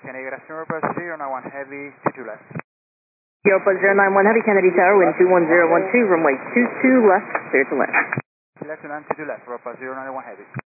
Kennedy Garrison, Airport 091 Heavy, 22 left. Airport 091 Heavy, Kennedy Tower, wind 21012, runway 22 left, clear to land. Left to land, 22 left, Airport 091 Heavy.